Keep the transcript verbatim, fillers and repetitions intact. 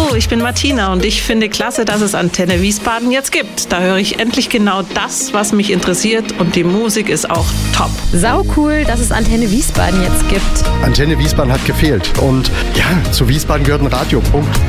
Hallo, ich bin Martina und ich finde klasse, dass es Antenne Wiesbaden jetzt gibt. Da höre ich endlich genau das, was mich interessiert und die Musik ist auch top. Sau cool, dass es Antenne Wiesbaden jetzt gibt. Antenne Wiesbaden hat gefehlt und ja, zu Wiesbaden gehört ein Radio, Punkt.